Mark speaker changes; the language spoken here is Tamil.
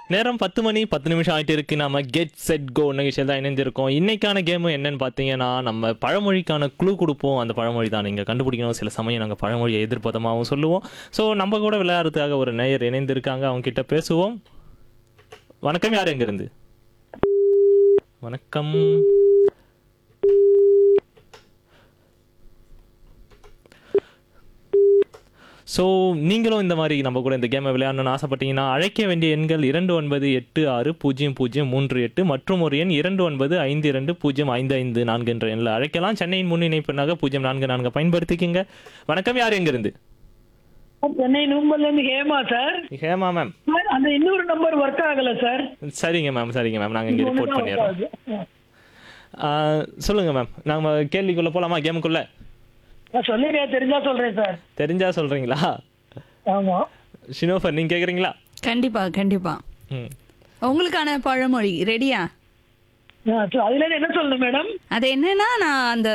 Speaker 1: நேரம் 10 மணி 10 நிமிஷம் ஆயிட்டு இருக்கு. நாம கெட் செட் கோ நிகழ்ச்சியில் தான் இணைந்திருக்கோம். இன்னைக்கான கேம் என்னன்னு பார்த்தீங்கன்னா, நம்ம பழமொழிக்கான க்ளூ கொடுப்போம். அந்த பழமொழி தான் நீங்கள் கண்டுபிடிக்கணும். சில சமயம் நாங்கள் பழமொழியை எதிர்ப்பதமாகவும் சொல்லுவோம். ஸோ நம்ம கூட விளையாடுறதுக்காக ஒரு நேயர் இணைந்திருக்காங்க. அவங்க கிட்ட பேசுவோம். வணக்கம், யார் எங்கிருந்து? வணக்கம். ஸோ நீங்களும் இந்த மாதிரி நம்ம கூட இந்த கேமை விளையாடணும்னு ஆசைப்பட்டீங்கன்னா அழைக்க வேண்டிய எண்கள் 29860338 மற்றும் ஒரு எண் 29520555 என்ற எண்ணில் அழைக்கலாம். சென்னையின் முன் இணைப்புனாக 044 பயன்படுத்திக்கிங்க. வணக்கம், யார் எங்கிருந்து?
Speaker 2: சென்னை நூம்பல்ல இருந்து Hema sir.
Speaker 1: Hema ma'am.
Speaker 2: Sir, அந்த இன்னொரு நம்பர் ஒர்க் ஆகல சார்.
Speaker 1: சரிங்க மேம், சரிங்க மேம், நாங்கள் இங்கே ரிப்போர்ட் பண்ணிடுறோம். சொல்லுங்கள் மேம், நம்ம கேள்விக்குள்ளே போகலாமா? கேமுக்குள்ளே
Speaker 2: சொல்லுங்க, தெரிஞ்சா சொல்றேன் சார்.
Speaker 1: தெரிஞ்சா சொல்கிறீங்களா?
Speaker 2: ஆமா.
Speaker 1: ஷினோஃபர், நீங்கள் கேட்குறீங்களா?
Speaker 3: கண்டிப்பா கண்டிப்பா.
Speaker 1: ம்,
Speaker 3: உங்களுக்கான பழமொழி ரெடியா?
Speaker 2: அதுல இருந்து என்ன சொல்லணும் மேடம்?
Speaker 3: அது என்னன்னா, நான் அந்த